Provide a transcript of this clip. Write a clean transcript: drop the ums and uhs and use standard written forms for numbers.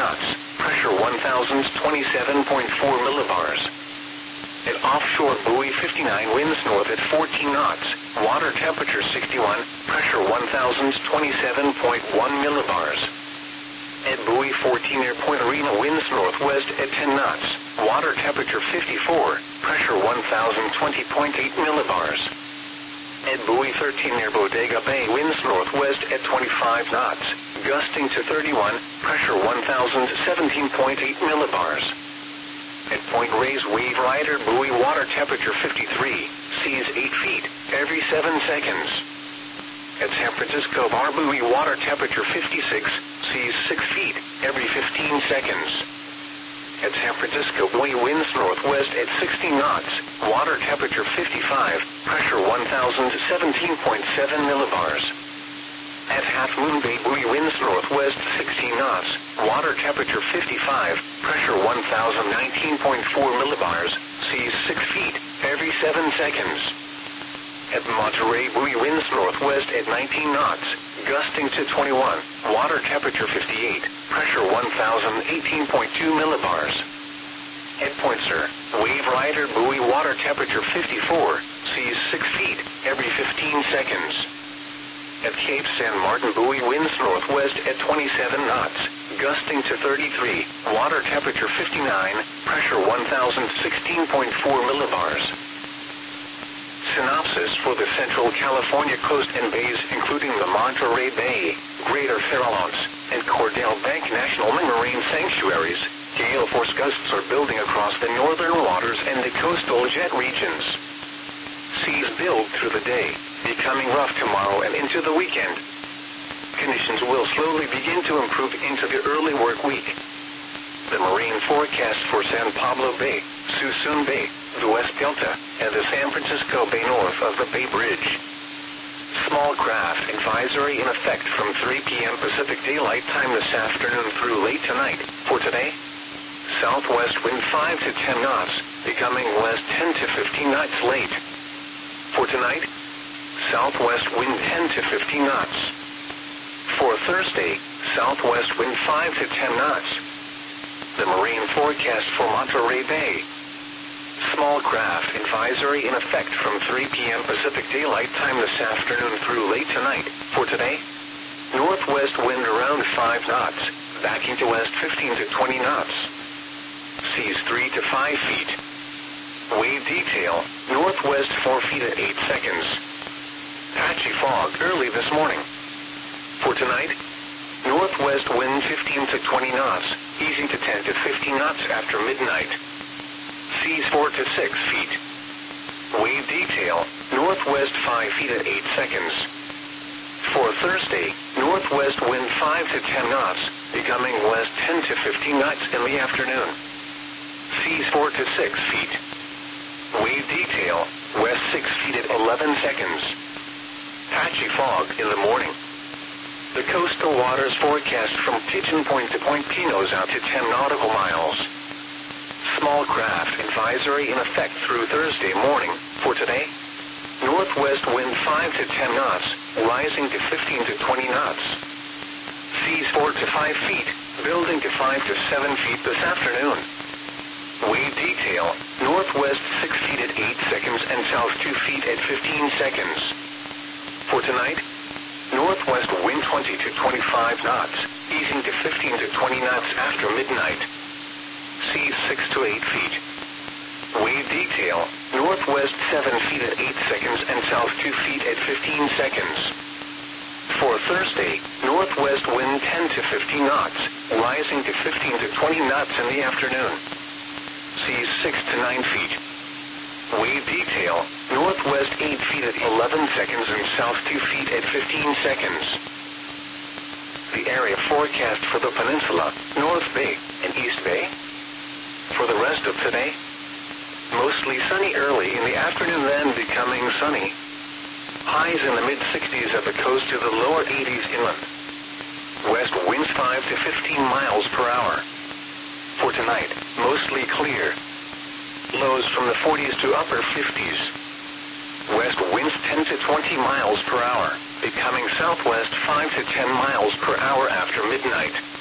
knots, pressure 1,027.4 millibars. At offshore buoy 59, winds north at 14 knots, water temperature 61, pressure 1,027.1 millibars. At buoy 14 near Point Arena, winds northwest at 10 knots, water temperature 54, pressure 1,020.8 millibars. At buoy 13 near Bodega Bay, winds northwest at 25 knots, gusting to 31, pressure 1,017.8 millibars. At Point Reyes Wave Rider buoy, water temperature 53, seas 8 feet, every 7 seconds. At San Francisco Bar buoy, water temperature 56, seas 6 feet, every 15 seconds. At San Francisco buoy, winds northwest at 60 knots, water temperature 55, pressure 1,017.7 millibars. At Half Moon Bay buoy, winds northwest 16 knots, water temperature 55, pressure 1,019.4 millibars, seas 6 feet, every 7 seconds. At Monterey buoy, winds northwest at 19 knots, gusting to 21, water temperature 58, pressure 1,018.2 millibars. At Point Sur, Wave Rider buoy, water temperature 54, seas 6 feet, every 15 seconds. At Cape San Martin buoy, winds northwest at 27 knots, gusting to 33, water temperature 59, pressure 1,016.4 millibars. Synopsis for the Central California coast and bays, including the Monterey Bay, Greater Farallones, and Cordell Bank National Marine Sanctuaries, gale force gusts are building across the northern waters and the coastal jet regions. Seas build through the day, becoming rough tomorrow and into the weekend. Conditions will slowly begin to improve into the early work week. The marine forecast for San Pablo Bay, Suisun Bay, the West Delta, and the San Francisco Bay north of the Bay Bridge. Small craft advisory in effect from 3 p.m. Pacific Daylight Time this afternoon through late tonight. For today, southwest wind 5 to 10 knots, becoming west 10 to 15 knots late. For tonight, southwest wind 10 to 15 knots. For Thursday, southwest wind 5 to 10 knots. The marine forecast for Monterey Bay. Small craft advisory in effect from 3 p.m. Pacific Daylight Time this afternoon through late tonight. For today, northwest wind around 5 knots, backing to west 15 to 20 knots. Seas 3 to 5 feet. Wave detail, northwest 4 feet at 8 seconds. Patchy fog early this morning. For tonight, northwest wind 15 to 20 knots, easing to 10 to 15 knots after midnight. Seas 4 to 6 feet. Wave detail, northwest 5 feet at 8 seconds. For Thursday, northwest wind 5 to 10 knots, becoming west 10 to 15 knots in the afternoon. Seas 4 to 6 feet. Wave detail, west 6 feet at 11 seconds. Patchy fog in the morning. The coastal waters forecast from Pigeon Point to Point Pinos out to 10 nautical miles. Small craft advisory in effect through Thursday morning. For today, northwest wind 5 to 10 knots, rising to 15 to 20 knots. Seas 4 to 5 feet, building to 5 to 7 feet this afternoon. Wave detail, northwest 6 feet at 8 seconds and south 2 feet at 15 seconds. For tonight, northwest wind 20 to 25 knots, easing to 15 to 20 knots after midnight. Seas 6 to 8 feet. Wave detail, northwest 7 feet at 8 seconds and south 2 feet at 15 seconds. For Thursday, northwest wind 10 to 15 knots, rising to 15 to 20 knots in the afternoon. Seas 6 to 9 feet. Wave detail, northwest 8 feet at 11 seconds and south 2 feet at 15 seconds. The area forecast for the peninsula, North Bay, and East Bay. For the rest of today, mostly sunny early in the afternoon, then becoming sunny. Highs in the mid-60s at the coast to the lower 80s inland. West winds 5 to 15 miles per hour. For tonight, mostly clear. Lows from the 40s to upper 50s. West winds 10 to 20 miles per hour, becoming southwest 5 to 10 miles per hour after midnight.